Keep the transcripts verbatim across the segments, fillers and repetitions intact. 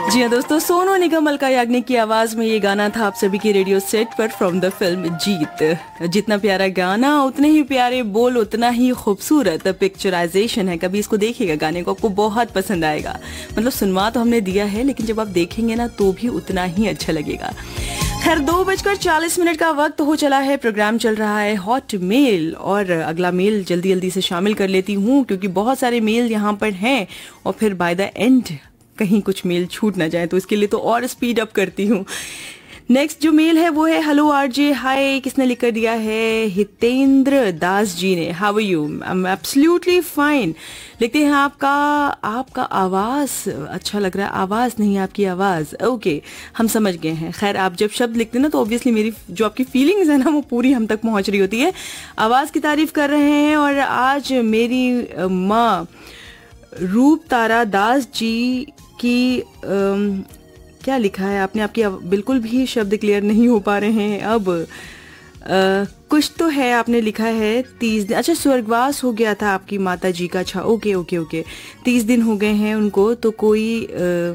जी हाँ दोस्तों, सोनू निगम, अलका याग्निक की आवाज में ये गाना था आप सभी की रेडियो सेट पर फ्रॉम द फिल्म जीत। जितना प्यारा गाना उतने ही प्यारे बोल, उतना ही खूबसूरत पिक्चराइजेशन है। कभी इसको देखिएगा, गाने को आपको बहुत पसंद आएगा। मतलब सुनवा तो हमने दिया है, लेकिन जब आप देखेंगे ना तो भी उतना ही अच्छा लगेगा। खैर, दो बजकर चालीस मिनट का वक्त हो चला है। प्रोग्राम चल रहा है हॉट मेल, और अगला मेल जल्दी जल्दी से शामिल कर लेती हूँ क्योंकि बहुत सारे मेल यहाँ पर हैं और फिर बाय द एंड कहीं कुछ मेल छूट ना जाए, तो इसके लिए तो और स्पीड अप करती हूँ। नेक्स्ट जो मेल है वो है हेलो आरजे हाय। किसने लिख कर दिया है? हितेंद्र दास जी ने। How are you? I am absolutely fine. लिखते हैं आपका आपका आवाज अच्छा लग रहा है। आवाज नहीं, आपकी आवाज। ओके, हम समझ गए हैं। खैर, आप जब शब्द लिखते हैं ना तो ऑब्वियसली मेरी जो आपकी फीलिंग्स है ना वो पूरी हम तक पहुंच रही होती है। आवाज की तारीफ कर रहे हैं। और आज मेरी माँ रूप तारा दास जी की अम, क्या लिखा है आपने? आपकी बिल्कुल भी शब्द क्लियर नहीं हो पा रहे हैं। अब आ, कुछ तो है, आपने लिखा है तीस दिन। अच्छा, स्वर्गवास हो गया था आपकी माता जी का। अच्छा, ओके ओके ओके, तीस दिन हो गए हैं उनको। तो कोई आ,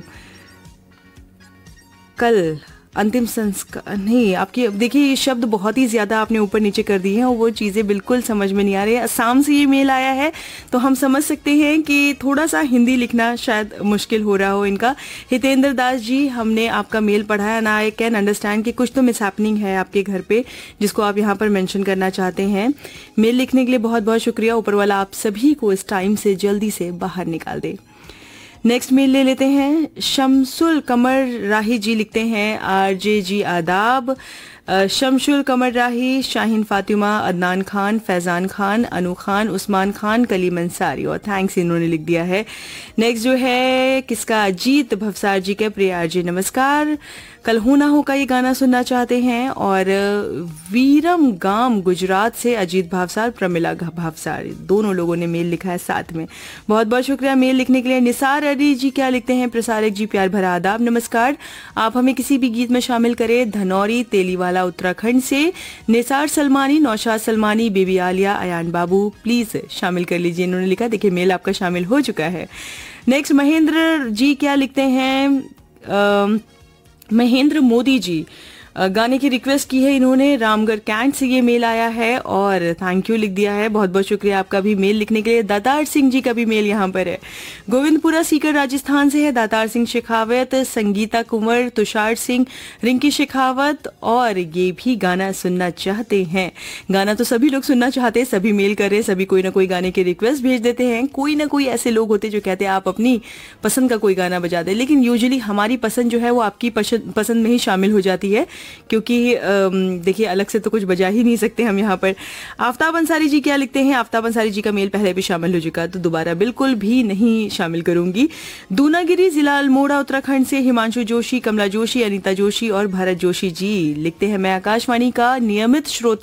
कल अंतिम संस्कार नहीं। आपकी देखिए, ये शब्द बहुत ही ज्यादा आपने ऊपर नीचे कर दिए हैं और वो चीजें बिल्कुल समझ में नहीं आ रही है। असम से ये मेल आया है तो हम समझ सकते हैं कि थोड़ा सा हिंदी लिखना शायद मुश्किल हो रहा हो इनका। हितेंद्र दास जी, हमने आपका मेल पढ़ा है ना, आई कैन अंडरस्टैंड कि कुछ तो मिस हैपनिंग है आपके घर पे जिसको आप यहाँ पर मेंशन करना चाहते हैं। मेल लिखने के लिए बहुत बहुत शुक्रिया। ऊपर वाला आप सभी को इस टाइम से जल्दी से बाहर निकाल दे। नेक्स्ट मेल ले लेते हैं। शमसुल कमर राही जी लिखते हैं आरजे जी आदाब। शमसुल कमर राही, शाहीन फातिमा, अदनान खान, फैजान खान, अनु खान, उस्मान खान, कलीम अंसारी, और थैंक्स इन्होंने लिख दिया है। नेक्स्ट जो है किसका? अजीत भवसार जी के। प्रिय आरजे नमस्कार, कल हो ना हो का ये गाना सुनना चाहते हैं। और वीरम गाम गुजरात से अजीत भावसार, प्रमिला भावसार, दोनों लोगों ने मेल लिखा है साथ में। बहुत बहुत शुक्रिया मेल लिखने के लिए। निसार अली जी क्या लिखते हैं? प्रसारक जी प्यार भरा आदाब, नमस्कार। आप हमें किसी भी गीत में शामिल करें। धनौरी तेलीवाला उत्तराखंड से Nisar Salmani, Naushad Salmani, baby Alia, Ayan Babu, please शामिल कर लीजिए। इन्होंने लिखा, देखिए मेल आपका शामिल हो चुका है। नेक्स्ट महेंद्र जी क्या लिखते हैं? आ, महेंद्र मोदी जी, गाने की रिक्वेस्ट की है इन्होंने। रामगढ़ कैंट से ये मेल आया है और थैंक यू लिख दिया है। बहुत बहुत शुक्रिया आपका भी मेल लिखने के लिए। दातार सिंह जी का भी मेल यहाँ पर है। गोविंदपुरा सीकर राजस्थान से है दातार सिंह शेखावत, संगीता कुंवर, तुषार सिंह, रिंकी शेखावत, और ये भी गाना सुनना चाहते हैं। गाना तो सभी लोग सुनना चाहते हैं, सभी मेल कर रहे हैं, सभी कोई ना कोई गाने की रिक्वेस्ट भेज देते हैं। कोई ना कोई ऐसे लोग होते जो कहते हैं आप अपनी पसंद का कोई गाना बजा दें, लेकिन यूजुअली हमारी पसंद जो है वो आपकी पसंद में ही शामिल हो जाती है, क्योंकि देखिए अलग से तो कुछ बजा ही नहीं सकते हम यहाँ पर। आफ्ताब अंसारी जी क्या लिखते हैं? आफ्ताब अंसारी जी का मेल पहले भी शामिल हो चुका, तो दोबारा बिल्कुल भी नहीं शामिल करूंगी। दूनागिरी जिला अल्मोड़ा उत्तराखंड से हिमांशु जोशी, कमला जोशी, अनीता जोशी और भारत जोशी जी लिखते हैं, मैं आकाशवाणी का नियमित श्रोता